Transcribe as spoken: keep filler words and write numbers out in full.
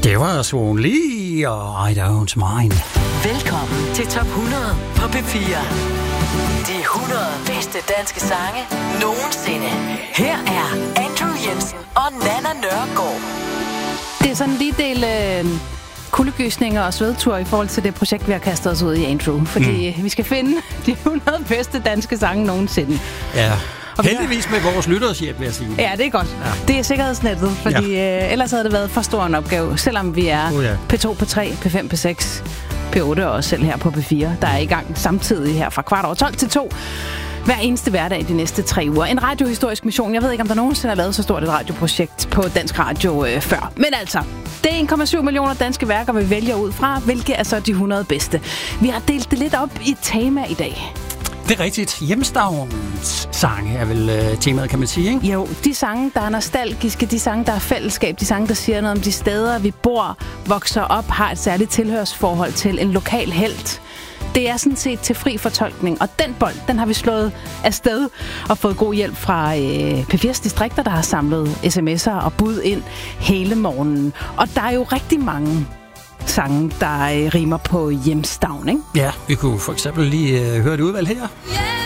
Det var Swan Lee og I Don't Mind. Velkommen til Top hundrede på P fire. De hundrede bedste danske sange nogensinde. Her er Andrew Jensen og Nanna Nørgaard. Det er sådan en lille del øh, kuldegysninger og svedtur i forhold til det projekt, vi har kastet os ud i, Andrew. Fordi mm. vi skal finde de hundrede bedste danske sange nogensinde. Ja. Heldigvis med vores lyttershjælp, vil jeg sige. Ja, det er godt. Ja. Det er sikkerhedsnettet, fordi ja. øh, ellers havde det været for stor en opgave, selvom vi er oh, ja. P to, P tre, P fem, P seks, P otte og også selv her på P fire, der er i gang samtidig her fra kvart over tolv til to. Hver eneste hverdag de næste tre uger. En radiohistorisk mission. Jeg ved ikke, om der nogensinde har lavet så stort et radioprojekt på Dansk Radio øh, før. Men altså, det er en komma syv millioner danske værker, vi vælger ud fra. Hvilke er så de hundrede bedste? Vi har delt det lidt op i et tema i dag. Det er rigtigt. Hjemstavns sange er vel øh, temaet, kan man sige, ikke? Jo, de sange, der er nostalgiske, de sange, der er fællesskab, de sange, der siger noget om de steder, vi bor, vokser op, har et særligt tilhørsforhold til, en lokal helt. Det er sådan set til fri fortolkning, og den bold, den har vi slået afsted og fået god hjælp fra øh, P fires distrikter, der har samlet sms'er og bud ind hele morgenen. Og der er jo rigtig mange sange, der øh, rimer på hjemstavn, ikke? Ja, vi kunne for eksempel lige øh, høre et udvalg her. Yeah!